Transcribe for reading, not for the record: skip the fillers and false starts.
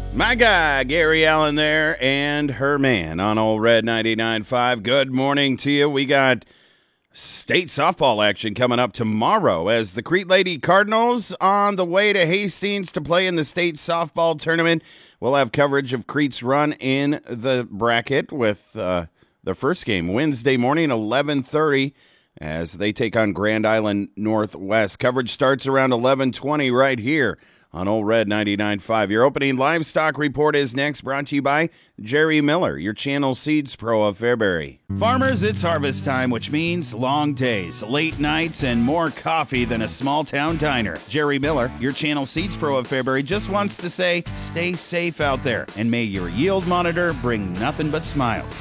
My guy, Gary Allen there, and her man on Old Red 99.5. Good morning to you. We got state softball action coming up tomorrow as the Crete Lady Cardinals on the way to Hastings to play in the state softball tournament. We'll have coverage of Crete's run in the bracket with the first game Wednesday morning, 11:30, as they take on Grand Island Northwest. Coverage starts around 11:20 right here on Old Red 99.5. Your opening livestock report is next, brought to you by Jerry Miller, your Channel Seeds Pro of Fairbury. Farmers, it's harvest time, which means long days, late nights, and more coffee than a small-town diner. Jerry Miller, your Channel Seeds Pro of Fairbury, just wants to say, stay safe out there, and may your yield monitor bring nothing but smiles.